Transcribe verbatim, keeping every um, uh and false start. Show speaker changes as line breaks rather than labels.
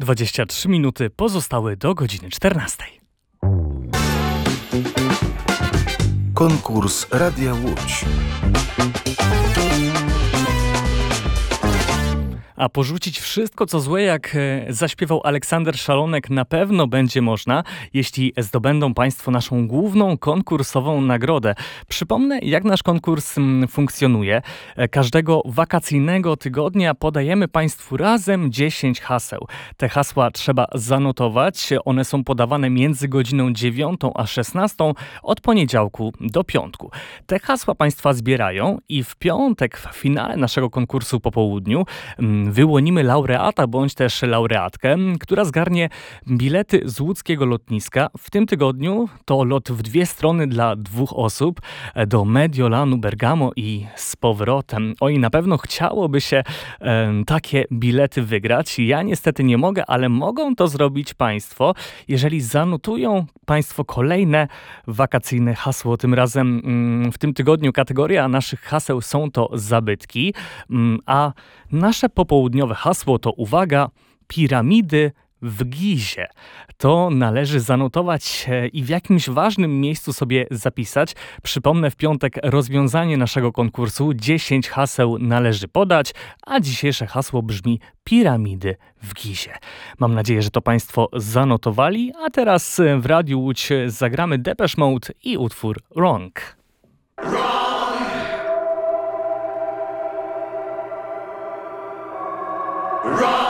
dwadzieścia trzy minuty pozostały do godziny czternastej.
Konkurs Radia Łódź.
A porzucić wszystko, co złe, jak zaśpiewał Aleksander Szalonek, na pewno będzie można, jeśli zdobędą Państwo naszą główną konkursową nagrodę. Przypomnę, jak nasz konkurs funkcjonuje. Każdego wakacyjnego tygodnia podajemy Państwu razem dziesięć haseł. Te hasła trzeba zanotować. One są podawane między godziną dziewiątą a szesnastą od poniedziałku do piątku. Te hasła Państwa zbierają i w piątek w finale naszego konkursu po południu wyłonimy laureata bądź też laureatkę, która zgarnie bilety z łódzkiego lotniska. W tym tygodniu to lot w dwie strony dla dwóch osób do Mediolanu, Bergamo i z powrotem. Oj, na pewno chciałoby się e, takie bilety wygrać. Ja niestety nie mogę, ale mogą to zrobić Państwo, jeżeli zanotują Państwo kolejne wakacyjne hasło. Tym razem mm, w tym tygodniu kategoria naszych haseł są to zabytki, mm, a nasze popołudniowe hasło to, uwaga, piramidy w Gizie. To należy zanotować i w jakimś ważnym miejscu sobie zapisać. Przypomnę, w piątek rozwiązanie naszego konkursu. dziesięć haseł należy podać, a dzisiejsze hasło brzmi piramidy w Gizie. Mam nadzieję, że to Państwo zanotowali, a teraz w Radiu Łódź zagramy Depeche Mode i utwór Wrong.
Wrong!